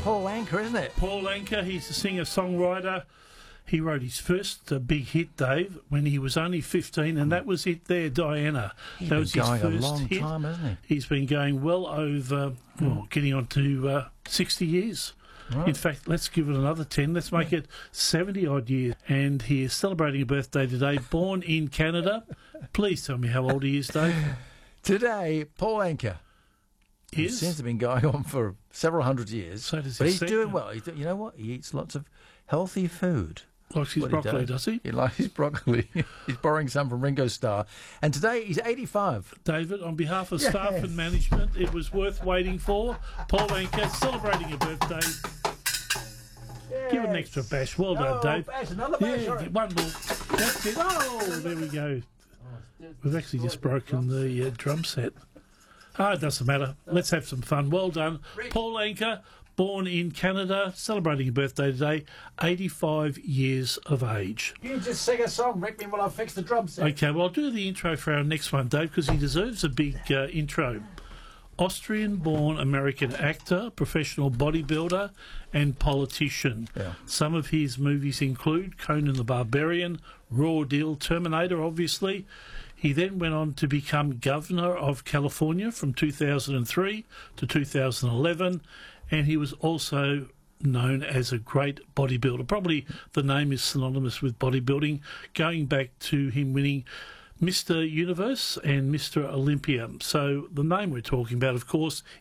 Paul Anka, isn't it? Paul Anka, he's a singer-songwriter. He wrote his first big hit, Dave, when he was only 15, and that was it there, Diana. He's that been was going his first a long hit. time, hasn't he? He's been going well over, getting on to 60 years. Right. In fact, let's give it another 10. Let's make it 70-odd years. And he is celebrating a birthday today, born in Canada. Please tell me how old he is, Dave. Today, Paul Anka. He Is? seems to have been going on for several hundred years. So does but his he's doing second. well. You know what? He eats lots of healthy food. Likes his What broccoli, does he? He likes his broccoli. He's borrowing some from Ringo Starr. And today he's 85. David, on behalf of staff and management, it was worth waiting for. Paul Anka celebrating your birthday. Give it an extra bash. Well done, Dave. Bash, another bash. Yeah, one more. That's it. Oh, there we go. We've actually just broken the drum set. Ah, it doesn't matter. Let's have some fun. Well done. Paul Anka, born in Canada, celebrating your birthday today, 85 years of age. You just sing a song, Rick, while I fix the drum set. Okay, well, I'll do the intro for our next one, Dave, because he deserves a big intro. Austrian-born American actor, professional bodybuilder and politician. Yeah. Some of his movies include Conan the Barbarian, Raw Deal, Terminator, obviously. He then went on to become Governor of California from 2003 to 2011, and he was also known as a great bodybuilder. Probably the name is synonymous with bodybuilding, going back to him winning Mr. Universe and Mr. Olympia. So the name we're talking about, of course,